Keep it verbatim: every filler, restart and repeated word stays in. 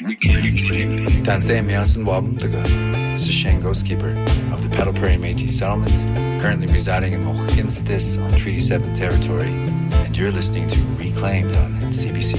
Tansei Miasan Wabumtaga. This is Shane Ghostkeeper of the Paddle Prairie Métis Settlement, currently residing in Mohinstis on Treaty seven territory, and you're listening to Reclaimed on C B C